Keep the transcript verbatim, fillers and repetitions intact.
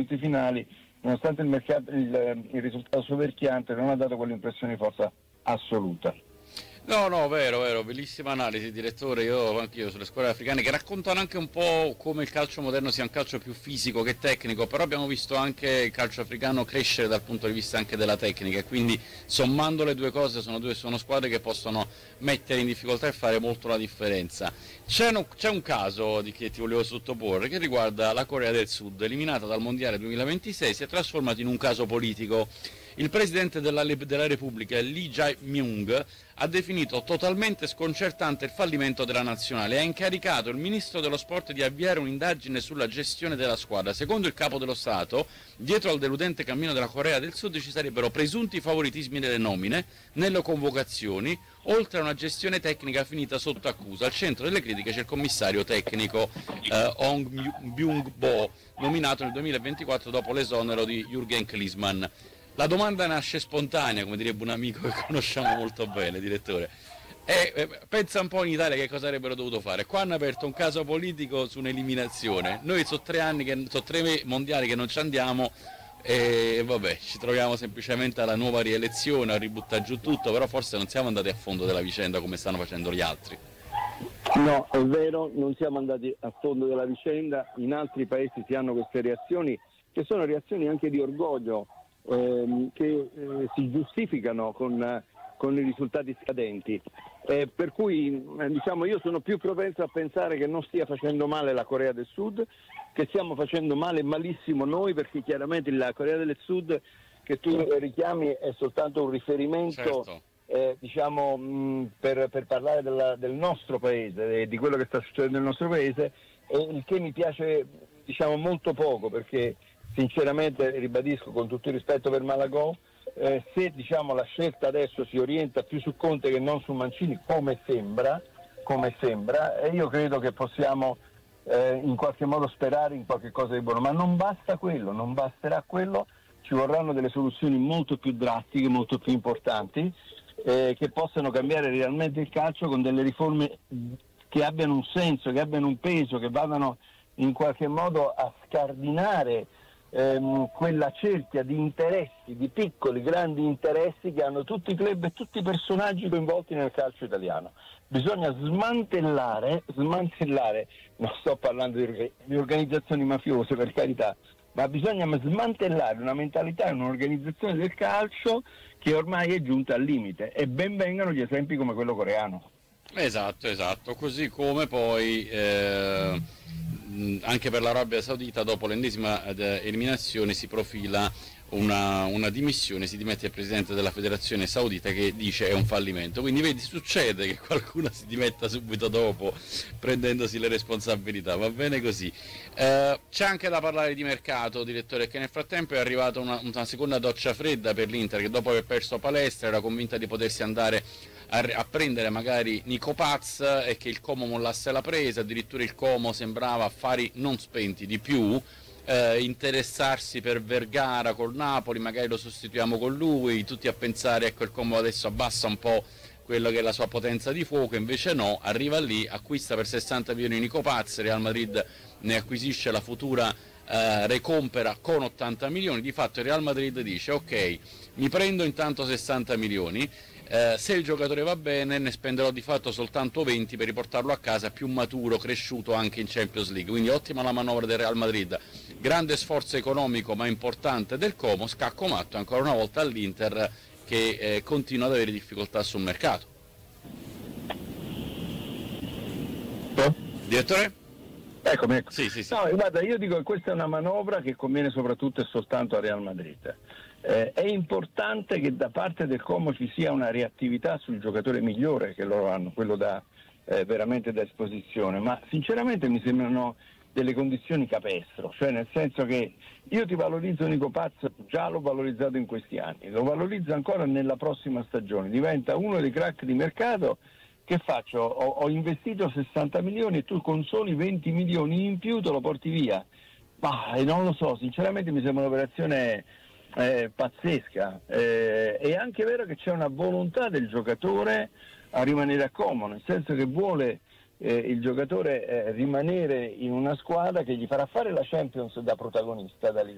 minuti finali, nonostante il, mercato, il, il risultato soverchiante, non ha dato quell'impressione di forza assoluta. No, no, vero, vero, bellissima analisi, direttore. Io anche io sulle scuole africane che raccontano anche un po' come il calcio moderno sia un calcio più fisico che tecnico, però abbiamo visto anche il calcio africano crescere dal punto di vista anche della tecnica, e quindi sommando le due cose sono due sono squadre che possono mettere in difficoltà e fare molto la differenza. C'è, no, c'è un caso di che ti volevo sottoporre che riguarda la Corea del Sud, eliminata dal Mondiale duemilaventisei, si è trasformato in un caso politico. Il presidente della, della Repubblica, Lee Jae-myung, ha definito totalmente sconcertante il fallimento della nazionale e ha incaricato il ministro dello sport di avviare un'indagine sulla gestione della squadra. Secondo il capo dello Stato, dietro al deludente cammino della Corea del Sud ci sarebbero presunti favoritismi nelle nomine, nelle convocazioni, oltre a una gestione tecnica finita sotto accusa. Al centro delle critiche c'è il commissario tecnico eh, Hong Byung-bo, nominato nel duemilaventiquattro dopo l'esonero di Jürgen Klinsmann. La domanda nasce spontanea, come direbbe un amico che conosciamo molto bene, direttore. E eh, pensa un po' in Italia che cosa avrebbero dovuto fare. Qua hanno aperto un caso politico su un'eliminazione. Noi sono tre anni, che, sono tre mondiali che non ci andiamo e vabbè, ci troviamo semplicemente alla nuova rielezione, a ributtare giù tutto, però forse non siamo andati a fondo della vicenda come stanno facendo gli altri. No, è vero, non siamo andati a fondo della vicenda. In altri paesi si hanno queste reazioni, che sono reazioni anche di orgoglio, Ehm, che eh, si giustificano con, eh, con i risultati scadenti, eh, per cui eh, diciamo io sono più propenso a pensare che non stia facendo male la Corea del Sud, che stiamo facendo male malissimo noi, perché chiaramente la Corea del Sud che tu richiami è soltanto un riferimento, certo. eh, diciamo mh, per, per parlare della, del nostro paese, di quello che sta succedendo nel nostro paese, e il che mi piace diciamo molto poco, perché sinceramente ribadisco, con tutto il rispetto per Malagò, eh, se diciamo la scelta adesso si orienta più su Conte che non su Mancini, come sembra, come sembra, e io credo che possiamo eh, in qualche modo sperare in qualche cosa di buono, ma non basta quello, non basterà quello, ci vorranno delle soluzioni molto più drastiche, molto più importanti, eh, che possano cambiare realmente il calcio con delle riforme che abbiano un senso, che abbiano un peso, che vadano in qualche modo a scardinare Ehm, quella cerchia di interessi, di piccoli, grandi interessi che hanno tutti i club e tutti i personaggi coinvolti nel calcio italiano. Bisogna smantellare, smantellare, non sto parlando di, di organizzazioni mafiose per carità, ma bisogna smantellare una mentalità e un'organizzazione del calcio che ormai è giunta al limite, e ben vengano gli esempi come quello coreano. Esatto, esatto, così come poi eh, anche per l'Arabia Saudita dopo l'ennesima eliminazione si profila una, una dimissione, si dimette il presidente della federazione saudita che dice è un fallimento, quindi vedi, succede che qualcuno si dimetta subito dopo prendendosi le responsabilità, va bene così. Eh, c'è anche da parlare di mercato, direttore, che nel frattempo è arrivata una, una seconda doccia fredda per l'Inter, che dopo aver perso Palestra era convinta di potersi andare a, a prendere magari Nico Paz e che il Como mollasse la presa, addirittura il Como sembrava affari non spenti di più, eh, interessarsi per Vergara col Napoli, magari lo sostituiamo con lui, tutti a pensare ecco il Como adesso abbassa un po' quello che è la sua potenza di fuoco, invece no, arriva lì, acquista per sessanta milioni Nico Paz, Real Madrid ne acquisisce la futura eh, recompera con ottanta milioni, di fatto il Real Madrid dice ok, mi prendo intanto sessanta milioni, Eh, se il giocatore va bene ne spenderò di fatto soltanto venti per riportarlo a casa più maturo, cresciuto anche in Champions League, quindi ottima la manovra del Real Madrid, grande sforzo economico ma importante del Como, scacco matto ancora una volta all'Inter che eh, continua ad avere difficoltà sul mercato. Oh. Direttore? Eccomi, ecco. Sì, sì, sì. No, guarda, io dico che questa è una manovra che conviene soprattutto e soltanto al Real Madrid. Eh, è importante che da parte del Como ci sia una reattività sul giocatore migliore che loro hanno, quello da eh, veramente da esposizione, ma sinceramente mi sembrano delle condizioni capestro, cioè nel senso che io ti valorizzo Nico Paz, già l'ho valorizzato in questi anni, lo valorizzo ancora nella prossima stagione, diventa uno dei crack di mercato. Che faccio? Ho, ho investito sessanta milioni e tu con soli venti milioni in più te lo porti via? Ma eh, non lo so, sinceramente mi sembra un'operazione eh, pazzesca. Eh, è anche vero che c'è una volontà del giocatore a rimanere a Como, nel senso che vuole eh, il giocatore eh, rimanere in una squadra che gli farà fare la Champions da protagonista, da